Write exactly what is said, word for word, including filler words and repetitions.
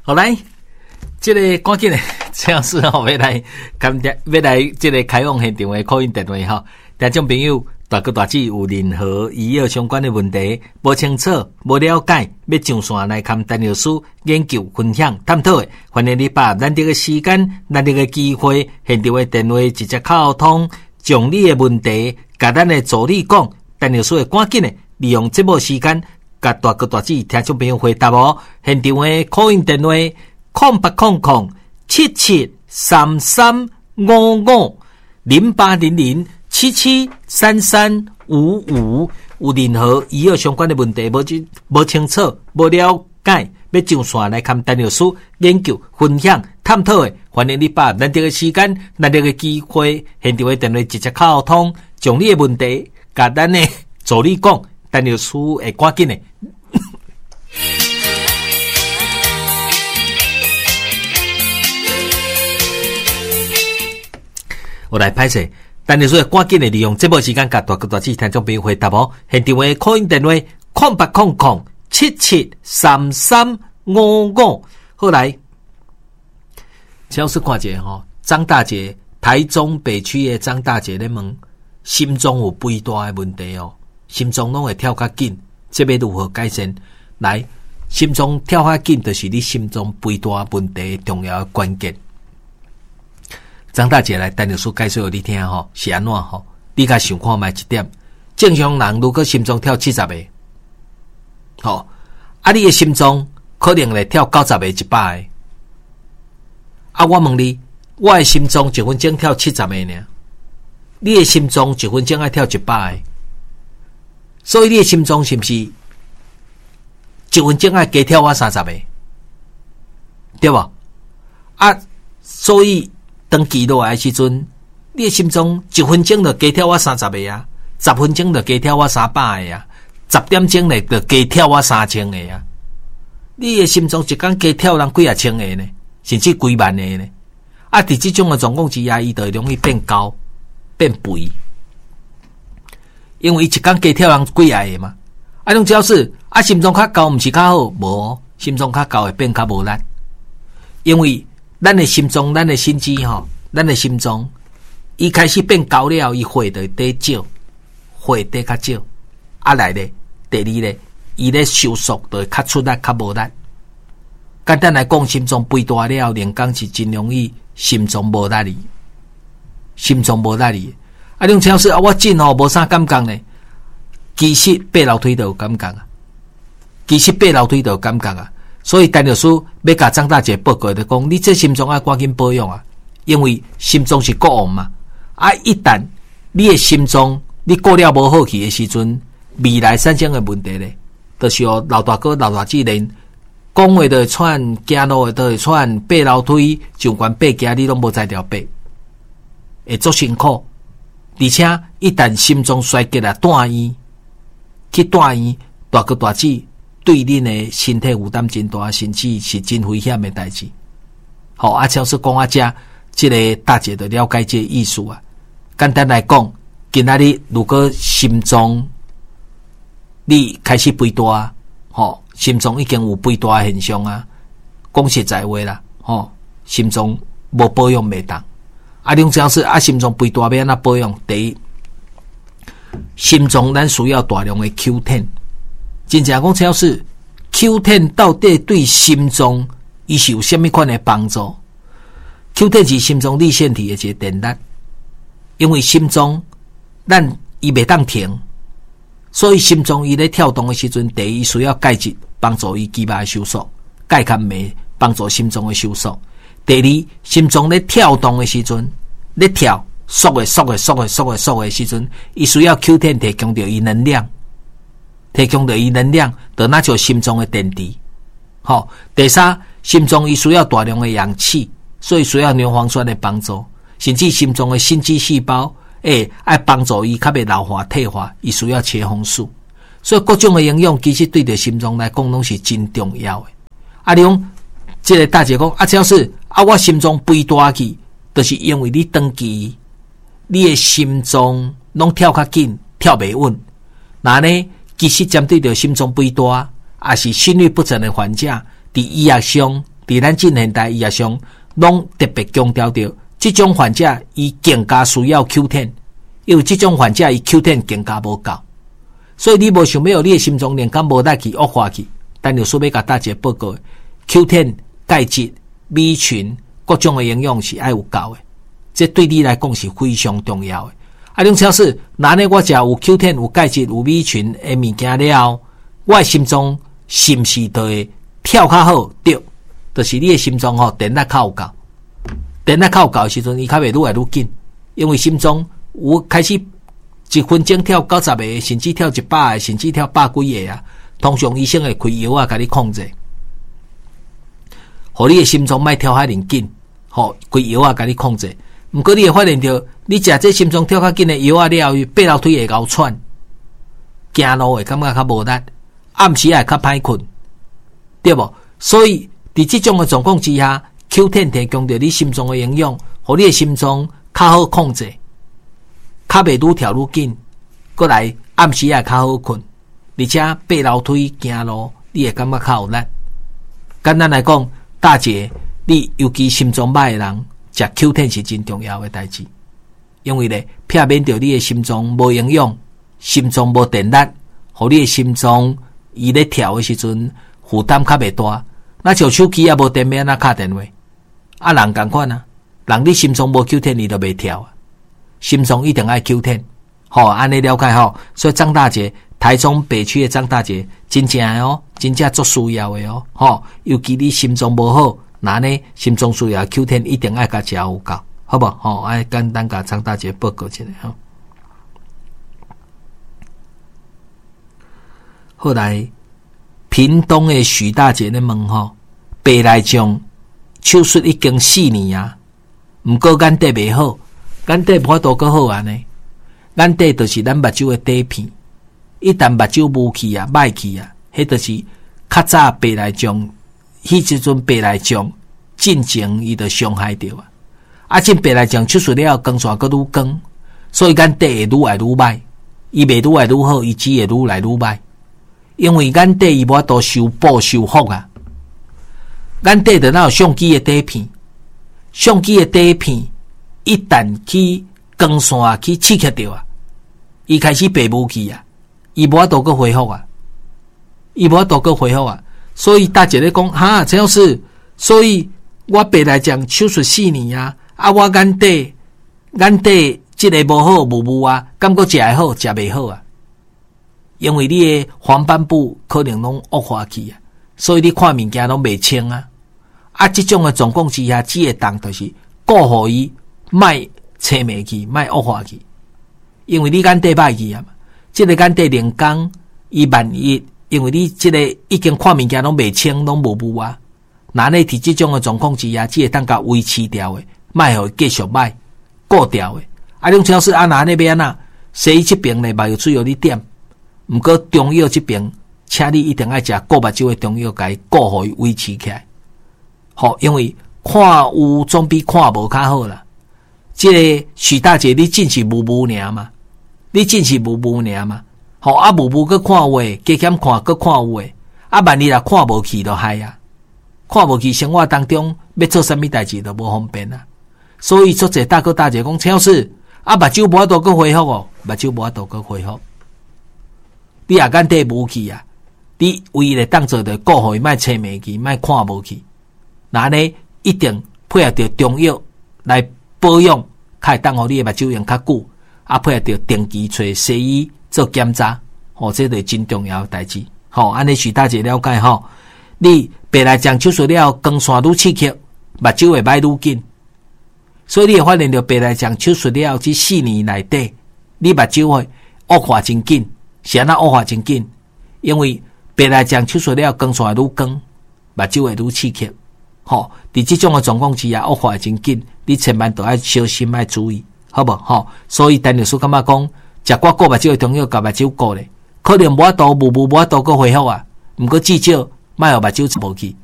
好来，这个赶紧的，这样是吼要来今天要来这个开放现场的call in电话吼，听众朋友大哥大姐有任何医药相关的问题，无清楚、无了解，要上线来看陈老师研究、分享、探讨的，欢迎你把咱这个时间、咱这个机会，现场的电话直接沟通，将你的问题，甲咱的助理讲，陈老师会赶紧的利用节目时间。甲大哥大姐听众朋友回答哦，现场的 call in 电话空八空空七七三三五五零八零零七七三三五五，有任何医药相关的问题，无清无清楚、无了解，要上线来看陈老师研究、分享、探讨的，欢迎你把咱这个时间、咱这个机会，现场的电话直接沟通，将你的问题甲咱的助理讲。陈老师会赶紧的。我来拍摄，陈老师会赶紧的利用这部时间，甲大哥大姐听众朋友回答哦。现场的 call in 电话空八空空七七三三五五。后来，陈老师看一下吼，张大姐，台中北区的张大姐咧问，心中有肥大的问题哦。心脏拢会跳较紧，这要如何改善？来，心脏跳较紧，就是你心脏肥大问题重要的关键。张大姐来，陈老师解释给你听吼，是安怎吼？你甲想看卖一点，正常人如果心脏跳七十个，吼，啊，你的心脏可能会跳九十个、一百个。啊，我问你，我的心脏一分钟跳七十个呢，你的心脏一分钟爱跳一百个。所以你的心脏是不是一分钟要加跳我三十个，对吧？啊，所以当记录的时阵，你的心脏一分钟就加跳我三十个啊，十分钟就加跳我三百个啊，十点钟呢就加跳我三千个啊。你的心脏一天加跳人几啊千个呢，甚至几万个呢？啊，伫这种的状况之下，伊就容易变高、变肥。因为伊一天加跳人几下个嘛，啊，种只要是啊心脏较高，毋是较好，无心脏较高会变较无力。因为咱的心脏、咱的心肌吼，咱的心脏，伊开始变高了，伊血就得少，血得较少。啊来咧，第二咧，伊咧收缩就会较出力、较无力。简单来讲，心脏肥大了，连讲是真容易心脏无力哩，心脏无力哩。啊，种超市啊，我真吼无啥感觉呢。其实爬楼梯都有感觉啊，其实爬楼梯都有感觉啊。所以陈老师要甲张大姐报告的讲，你这心脏要赶紧保养啊，因为心脏是国王嘛。啊，一旦你的心脏你过了无好去的时阵，未来产生的问题咧，就是哦老大哥、老大姐连讲话都会喘，走路都会喘，爬楼梯就管爬行你拢无才调爬，会足辛苦。而且一旦心脏衰竭啊，住院去住院，大哥大姐对恁的身体负担真大，甚至是真危险的代志。好，啊，超市讲啊，遮这个大姐的了解这个意思啊。简单来讲，今仔日如果心脏你开始肥大，吼，心脏已经有肥大的现象啊。讲实在话啦，吼，心脏无保养袂当。啊，种只是啊，心脏肥大要安怎保养？第一，心脏咱需要大量的 Q 十，真正讲只要是 Q 十到底对心脏伊是有什么款的帮助 ？Q 十是心脏粒线体的一个电力，因为心脏咱伊袂当停，所以心脏伊咧跳动的时阵，第一需要钙质帮助伊肌肉的收缩，钙镁镁帮助心脏的收缩。第二，心脏咧跳动的时阵，咧跳，缩的缩的缩的缩的缩的时阵，伊需要 Q 十提供着伊能量，提供着伊能量，就那就心脏的电池。好，第三，心脏伊需要大量的氧气，所以需要牛磺酸的帮助，甚至心脏的心肌细胞，诶，爱帮助伊较袂老化退化，伊需要茄红素。所以各种的营养，其实对着心脏来讲，拢是真重要的。啊，你讲，这个大姐讲，啊，只要是啊，我心脏肥大去，就是因为你长期你的心脏拢跳较紧，跳袂稳。那呢，其实针对着心脏肥大，也是心律不整的患者，伫医学上伫咱近现代医学上，拢特别强调着，即种患者伊更加需要 Q 十，因为即种患者伊 Q 十更加无够，所以你无想要你的心脏连敢无力去恶化去，但就说要甲大家报告 ，Q 十、钙质、B 群各种的营养是爱有够的，这对你来讲是非常重要的。啊，种超市，那呢我食有 Q 十、有钙质、有 B 群的物件了，我的心脏是毋是就会跳较好？对，就是你的心脏吼电力较有够，电力较有够的时阵，伊较袂愈来愈紧，因为心脏有开始一分钟跳九十个，甚至跳一百个，甚至跳百几个啊。通常医生会开药啊，甲你控制，互你的心脏莫跳遐尼紧，吼，开药啊，甲你控制。毋过你会发现到，你食这心脏跳较紧的药啊了，爬楼梯会咬喘，行路会感觉较无力，暗时也会较歹困，对无？所以伫这种的状况之下 ，Q 十提供着你心脏的营养，互你的心脏较好控制，较袂愈跳愈紧，过来暗时也较好困，而且爬楼梯行路你会感觉较有力。简单来讲，大姐，你尤其心脏歹的人。食 Q 十是真重要的代志，因为咧避免掉你的心脏无营养，心脏无电力，互你的心脏伊咧跳的时阵负担较袂大。那像手机也无电免那敲电话，啊人共款啊，人你心脏无 Q 十你都袂跳啊，心脏一定爱 Q 十，吼，安尼了解吼。所以张大姐，台中北区的张大姐，真正的哦，真正足需要的哦，吼，尤其你心脏无好。那呢，心脏需要 Q 十一定爱甲食有够，好不好？吼、哦，爱简单甲张大姐报告一下吼。后来，屏东的许大姐咧问吼，白内障手术已经四年啊，毋过眼底袂好，眼底无法度阁好安尼，眼底就是咱目睭的底片，一旦目睭无去啊、歹去啊，迄就是较早白内障。迄时阵白内障进前伊就伤害着啊！啊，进白内障手术了，光线阁愈光，所以眼底会愈来愈歹，伊袂愈来愈好，伊只会愈来愈歹。因为眼底伊无法度修补修复啊，眼底就哪有相机的底片，相机的底片一旦去光线去刺激着啊，伊开始白无去啊，伊无法度阁恢复啊，伊无法度阁恢复啊。所以大姐咧讲，哈，陈老师，所以我白内障手术四年啊，啊，我眼底眼底即个无好无无啊，感觉食会好，食袂好啊，因为你的黄斑部可能拢恶化去啊，所以你看物件拢袂清啊，啊，即种的状况之下，只会当就是顾互伊卖青霉去，卖恶化去，因为你眼底歹去啊嘛，即、這個眼底连工伊万一。因为你这个已经看物件拢袂清，拢无无啊。那你伫这种的状况之下，只会当甲维持掉的，卖互继续卖过掉的。啊，种超市啊，那那边啊，西医这边呢，嘛有需要你点。毋过中药这边，请你一定爱食顾目睭的中药，甲伊顾互伊维持起来。好，因为看有总比看无较好啦。这个许大姐，你真是无无尔嘛？你真是无无尔嘛？吼啊，无无搁看有诶，加减看搁看有诶，啊，万一若看无去就害啊，看无去生活当中要做啥物代志都无方便啊。所以做者大哥大姐讲，陈老师啊，目睭无法度搁恢复哦，目睭无法度搁恢复，你也眼底无去啊，你唯一的当做着顾互伊莫青霉去，莫看无去，那呢一定配合着中药来保养，较会当互你的目睭用较久，啊，配合着定期找西医。做检查，吼、哦，这是真重要的代志。吼、哦，安尼许大姐了解吼，你白内障手术了，光线愈刺激，目睭会歹愈紧，所以你会发现到白内障手术了这四年内底，你目睭会恶化真紧，是安那恶化真紧？因为白内障手术了，光线愈光，目睭会愈刺激。吼、哦，伫这种的状况之下，恶化真紧，你千万都要小心，要注意，好不？吼、哦，所以陈律师感觉讲。食过顾目睭的中药，甲目睭顾咧，可能无法度无无无法度个恢复啊。毋过至少莫互目睭无去。